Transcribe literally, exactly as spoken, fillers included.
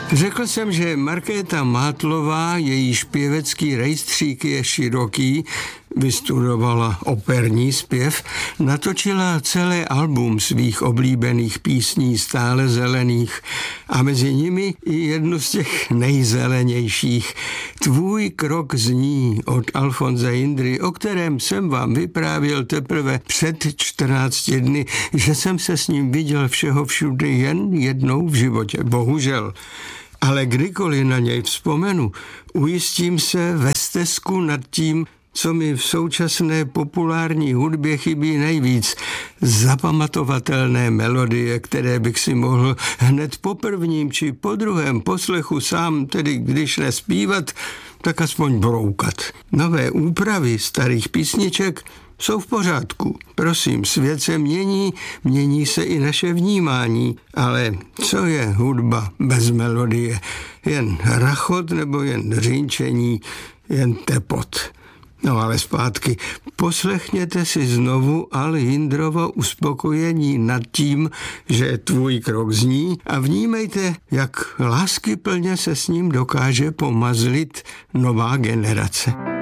Řekl jsem, že Markéta Mátlová, její zpěvecký rejstřík je široký, vystudovala operní zpěv, natočila celé album svých oblíbených písní Stále zelených a mezi nimi i jednu z těch nejzelenějších. Tvůj krok zní od Alfonsa Jindry, o kterém jsem vám vyprávěl teprve před čtrnácti dny, že jsem se s ním viděl všeho všude jen jednou v životě, bohužel. Ale kdykoliv na něj vzpomenu, ujistím se ve stesku nad tím, co mi v současné populární hudbě chybí nejvíc. Zapamatovatelné melodie, které bych si mohl hned po prvním či po druhém poslechu sám, tedy když nespívat, tak aspoň broukat. Nové úpravy starých písniček jsou v pořádku. Prosím, svět se mění, mění se i naše vnímání, ale co je hudba bez melodie? Jen rachot nebo jen řinčení, jen tepot. No ale zpátky, poslechněte si znovu Al Jindrovo uspokojení nad tím, že tvůj krok zní a vnímejte, jak láskyplně se s ním dokáže pomazlit nová generace.